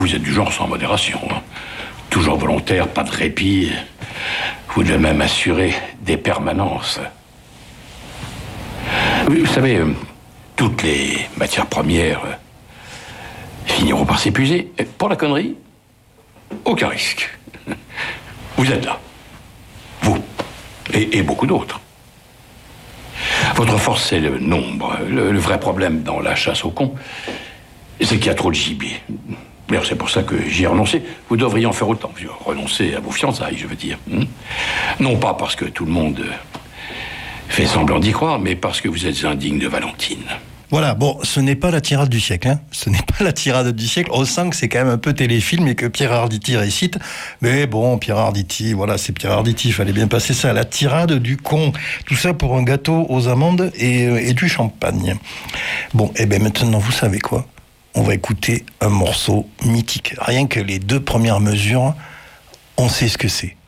Vous êtes du genre sans modération, hein. Toujours volontaire, pas de répit. Vous devez même assurer des permanences. Oui, vous savez, toutes les matières premières finiront par s'épuiser. Pour la connerie, aucun risque. Vous êtes là. Vous. Et beaucoup d'autres. Votre force, c'est le nombre. Le vrai problème dans la chasse aux cons, c'est qu'il y a trop de gibier. D'ailleurs, c'est pour ça que j'y ai renoncé. Vous devriez en faire autant. Renoncer à vos fiançailles, je veux dire. Non pas parce que tout le monde fait semblant d'y croire, mais parce que vous êtes indigne de Valentine. Voilà, bon, ce n'est pas la tirade du siècle, hein. Ce n'est pas la tirade du siècle. On sent que c'est quand même un peu téléfilm et que Pierre Arditi récite. Mais bon, Pierre Arditi, voilà, c'est Pierre Arditi, il fallait bien passer ça. La tirade du con. Tout ça pour un gâteau aux amandes et du champagne. Bon, et bien maintenant, vous savez quoi? On va écouter un morceau mythique. Rien que les 2 premières mesures, on sait ce que c'est.